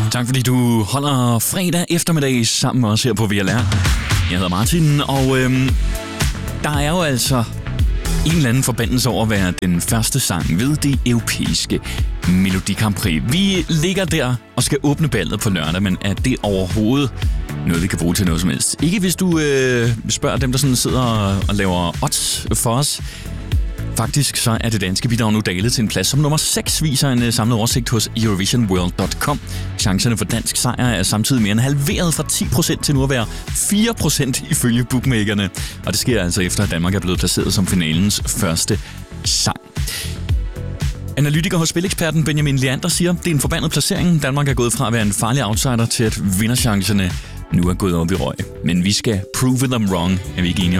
Tak fordi du holder fredag eftermiddag sammen med os her på VLR. Jeg hedder Martin, og der er jo altså en eller anden forbandelse over at være den første sang ved det europæiske Melodi Grand Prix. Vi ligger der og skal åbne ballet på lørdag, men er det overhovedet noget, vi kan bruge til noget som helst? Ikke hvis du spørger dem, der sådan sidder og laver odds for os. Faktisk så er det danske bidrag nu dalet til en plads som nummer 6, viser en samlet oversigt hos EurovisionWorld.com. Chancerne for dansk sejr er samtidig mere end halveret fra 10% til nu at være 4% ifølge bookmakerne. Og det sker altså efter, at Danmark er blevet placeret som finalens første sang. Analytiker hos spileksperten Benjamin Leander siger, det er en forbandet placering. Danmark er gået fra at være en farlig outsider til at vinderchancerne nu er gået op i røg. Men vi skal prove them wrong, er vi ikke enige om.